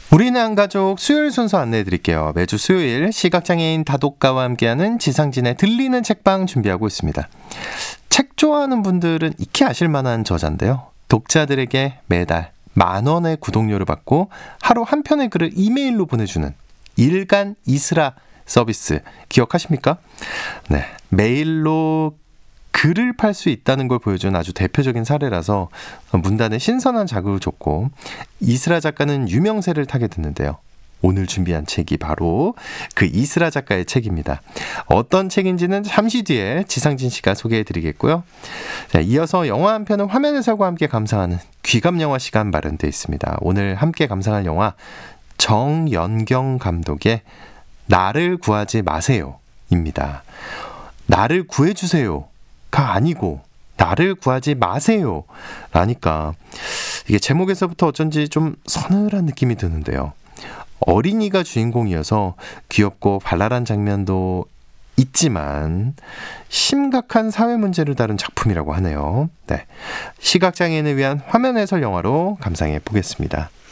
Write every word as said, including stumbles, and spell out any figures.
우리는 한가족 수요일 순서 안내해드릴게요. 매주 수요일 시각장애인 다독가와 함께하는 지상진의 들리는 책방 준비하고 있습니다. 책 좋아하는 분들은 익히 아실 만한 저자인데요. 독자들에게 매달 만 원의 구독료를 받고 하루 한 편의 글을 이메일로 보내주는 일간 이스라 서비스 기억하십니까? 네, 메일로 글을 팔 수 있다는 걸 보여준 아주 대표적인 사례라서 문단에 신선한 자극을 줬고 이스라 작가는 유명세를 타게 됐는데요. 오늘 준비한 책이 바로 그 이스라 작가의 책입니다. 어떤 책인지는 잠시 뒤에 지상진 씨가 소개해드리겠고요. 자, 이어서 영화 한 편은 화면 해설과 함께 감상하는 귀감영화 시간 마련되어 있습니다. 오늘 함께 감상할 영화 정연경 감독의 나를 구하지 마세요입니다. 나를 구해주세요 가 아니고 나를 구하지 마세요 라니까 이게 제목에서부터 어쩐지 좀 서늘한 느낌이 드는데요. 어린이가 주인공이어서 귀엽고 발랄한 장면도 있지만 심각한 사회 문제를 다룬 작품이라고 하네요. 네, 시각장애인을 위한 화면 해설 영화로 감상해 보겠습니다.